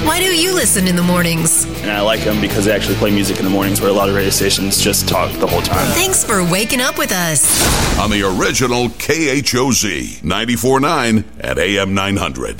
Why do you listen in the mornings? And I like them because they actually play music in the mornings where a lot of radio stations just talk the whole time. Thanks for waking up with us. On the original KHOZ 94.9 at AM 900.